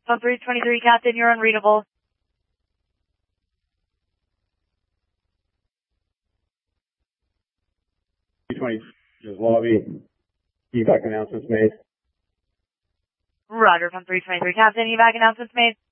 Phone 323, Captain, you're unreadable. 320 is lobby. Evac announcements made. Roger, phone 323, Captain, evac announcements made.